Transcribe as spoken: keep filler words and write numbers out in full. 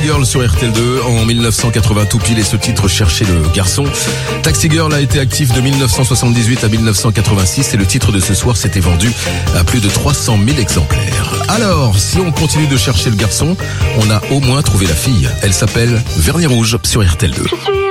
Girl sur R T L deux. En mille neuf cent quatre-vingts tout pile et ce titre cherchait le garçon. Taxi Girl a été actif de mille neuf cent soixante-dix-huit à mille neuf cent quatre-vingt-six et le titre de ce soir s'était vendu à plus de trois cent mille exemplaires. Alors, si on continue de chercher le garçon, on a au moins trouvé la fille. Elle s'appelle Vernis Rouge sur R T L deux.